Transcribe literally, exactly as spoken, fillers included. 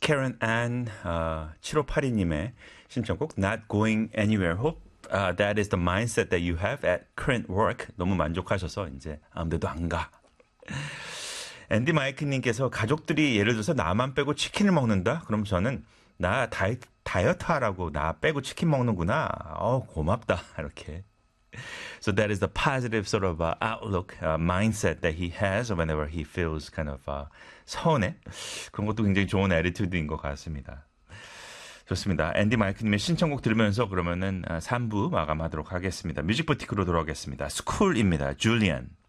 Karen Ann 어, 칠오팔이님의 신청곡 Not Going Anywhere. Hope uh, that is the mindset that you have at current work. 너무 만족하셔서 이제 아무데도 안 가. 앤디 마이크님께서 가족들이 예를 들어서 나만 빼고 치킨을 먹는다? 그럼 저는 나 다이, 다이어트 하라고 나 빼고 치킨 먹는구나. 어, 고맙다. 이렇게. So that is the positive sort of uh, outlook, uh, mindset that he has whenever he feels kind of uh, 서운해. 그런 것도 굉장히 좋은 애티튜드인 것 같습니다. 좋습니다. 앤디 마이크님의 신청곡 들으면서 그러면은 삼 부 마감하도록 하겠습니다. 뮤직부티크로 돌아오겠습니다. 스쿨입니다. 줄리안.